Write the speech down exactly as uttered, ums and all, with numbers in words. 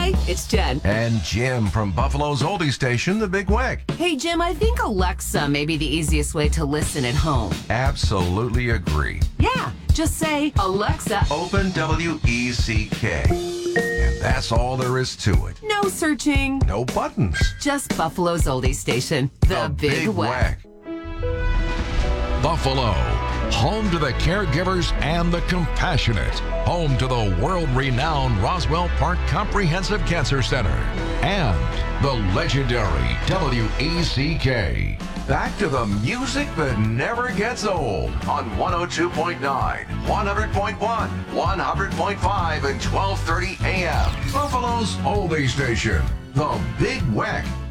Hi, it's Jen. And Jim from Buffalo's oldie station, The Big Weck. Hey, Jim, I think Alexa may be the easiest way to listen at home. Absolutely agree. Yeah, just say, Alexa, Open W E C K. And that's all there is to it. no searching, No buttons. just Buffalo's oldie station, The, Big, Weck. Buffalo, home to the caregivers and the compassionate, home to the world-renowned Roswell Park Comprehensive Cancer Center, and the legendary W E C K. Back to the music that never gets old on one oh two point nine, one hundred point one, one hundred point five, and twelve thirty A M. Buffalo's oldie station, The Big Weck.